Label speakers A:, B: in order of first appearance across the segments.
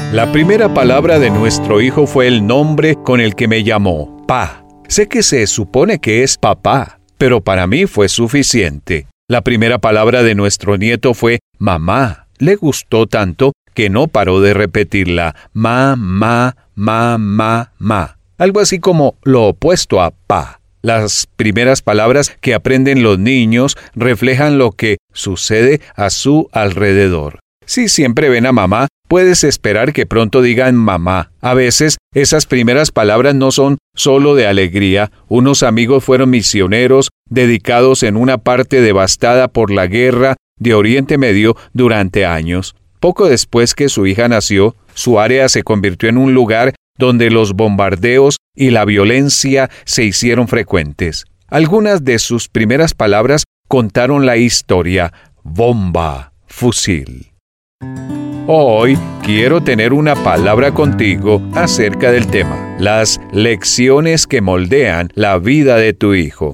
A: La primera palabra de nuestro hijo fue el nombre con el que me llamó, Pa. Sé que se supone que es papá, pero para mí fue suficiente. La primera palabra de nuestro nieto fue mamá. Le gustó tanto que no paró de repetirla, ma, ma, ma, ma, ma. Algo así como lo opuesto a pa. Las primeras palabras que aprenden los niños reflejan lo que sucede a su alrededor. Si siempre ven a mamá, puedes esperar que pronto digan mamá. A veces, esas primeras palabras no son solo de alegría. Unos amigos fueron misioneros dedicados en una parte devastada por la guerra de Oriente Medio durante años. Poco después que su hija nació, su área se convirtió en un lugar donde los bombardeos y la violencia se hicieron frecuentes. Algunas de sus primeras palabras contaron la historia: bomba, fusil. Hoy quiero tener una palabra contigo acerca del tema, las lecciones que moldean la vida de tu hijo.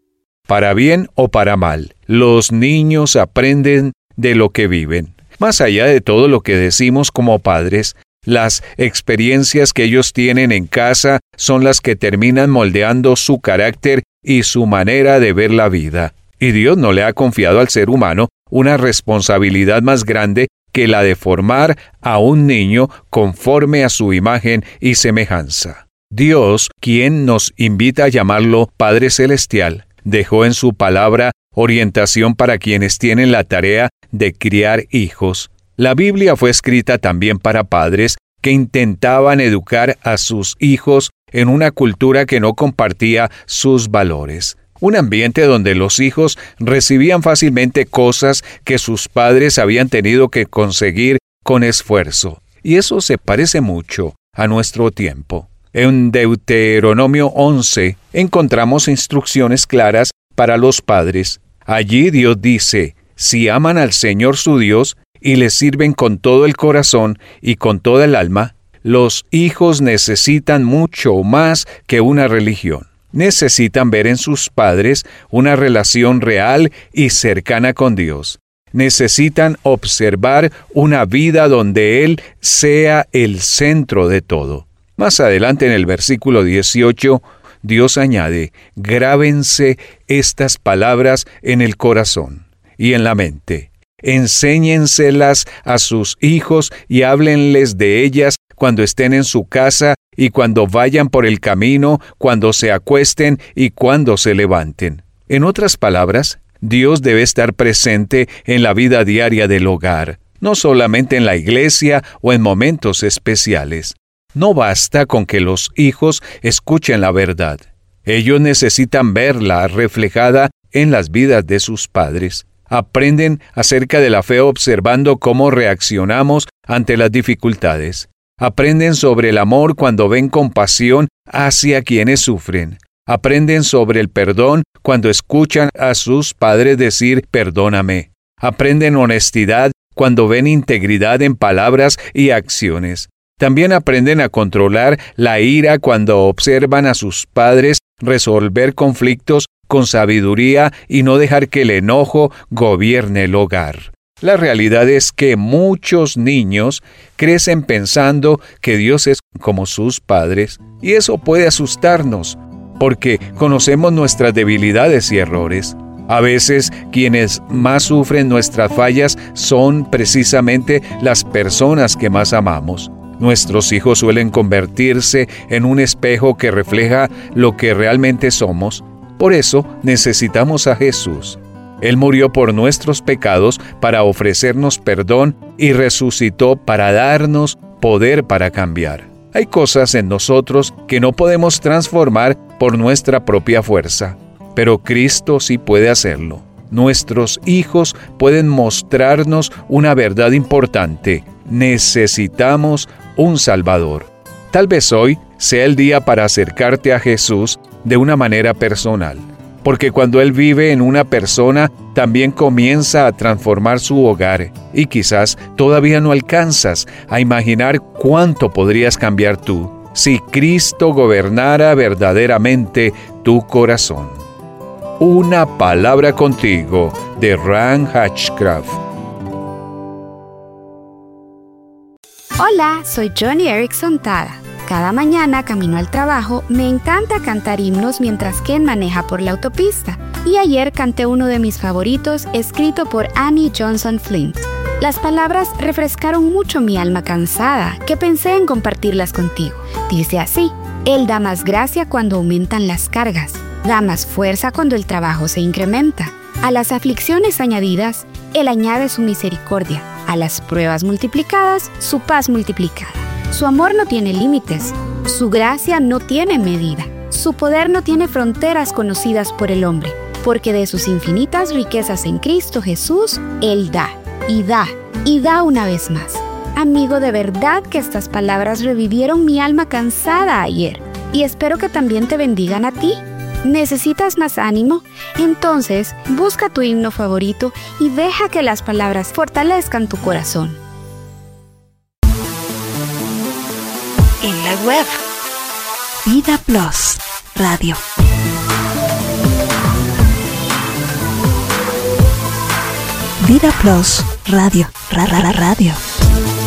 A: Para bien o para mal, los niños aprenden de lo que viven. Más allá de todo lo que decimos como padres, las experiencias que ellos tienen en casa son las que terminan moldeando su carácter y su manera de ver la vida. Y Dios no le ha confiado al ser humano una responsabilidad más grande que la de formar a un niño conforme a su imagen y semejanza. Dios, quien nos invita a llamarlo Padre Celestial, dejó en su palabra orientación para quienes tienen la tarea de criar hijos. La Biblia fue escrita también para padres que intentaban educar a sus hijos en una cultura que no compartía sus valores. Un ambiente donde los hijos recibían fácilmente cosas que sus padres habían tenido que conseguir con esfuerzo. Y eso se parece mucho a nuestro tiempo. En Deuteronomio 11 encontramos instrucciones claras para los padres. Allí Dios dice: si aman al Señor su Dios y le sirven con todo el corazón y con toda el alma, los hijos necesitan mucho más que una religión. Necesitan ver en sus padres una relación real y cercana con Dios. Necesitan observar una vida donde Él sea el centro de todo. Más adelante en el versículo 18, Dios añade: grábense estas palabras en el corazón y en la mente. Enséñenselas a sus hijos y háblenles de ellas cuando estén en su casa y cuando vayan por el camino, cuando se acuesten y cuando se levanten. En otras palabras, Dios debe estar presente en la vida diaria del hogar, no solamente en la iglesia o en momentos especiales. No basta con que los hijos escuchen la verdad. Ellos necesitan verla reflejada en las vidas de sus padres. Aprenden acerca de la fe observando cómo reaccionamos ante las dificultades. Aprenden sobre el amor cuando ven compasión hacia quienes sufren. Aprenden sobre el perdón cuando escuchan a sus padres decir perdóname. Aprenden honestidad cuando ven integridad en palabras y acciones. También aprenden a controlar la ira cuando observan a sus padres resolver conflictos con sabiduría y no dejar que el enojo gobierne el hogar. La realidad es que muchos niños crecen pensando que Dios es como sus padres, y eso puede asustarnos, porque conocemos nuestras debilidades y errores. A veces, quienes más sufren nuestras fallas son precisamente las personas que más amamos. Nuestros hijos suelen convertirse en un espejo que refleja lo que realmente somos. Por eso necesitamos a Jesús. Él murió por nuestros pecados para ofrecernos perdón y resucitó para darnos poder para cambiar. Hay cosas en nosotros que no podemos transformar por nuestra propia fuerza, pero Cristo sí puede hacerlo. Nuestros hijos pueden mostrarnos una verdad importante: necesitamos un Salvador. Tal vez hoy sea el día para acercarte a Jesús de una manera personal, porque cuando Él vive en una persona, también comienza a transformar su hogar, y quizás todavía no alcanzas a imaginar cuánto podrías cambiar tú si Cristo gobernara verdaderamente tu corazón. Una palabra contigo, de Ran Hatchcraft.
B: Hola, soy Johnny Erickson Tada. Cada mañana camino al trabajo, me encanta cantar himnos mientras Ken maneja por la autopista. Y ayer canté uno de mis favoritos, escrito por Annie Johnson Flint. Las palabras refrescaron mucho mi alma cansada, que pensé en compartirlas contigo. Dice así: Él da más gracia cuando aumentan las cargas, da más fuerza cuando el trabajo se incrementa. A las aflicciones añadidas, Él añade su misericordia. A las pruebas multiplicadas, su paz multiplicada. Su amor no tiene límites, su gracia no tiene medida, su poder no tiene fronteras conocidas por el hombre, porque de sus infinitas riquezas en Cristo Jesús, Él da, y da, y da una vez más. Amigo, de verdad que estas palabras revivieron mi alma cansada ayer, y espero que también te bendigan a ti. ¿Necesitas más ánimo? Entonces, busca tu himno favorito y deja que las palabras fortalezcan tu corazón.
C: En la web Vida Plus Radio. Vida Plus Radio. Radio.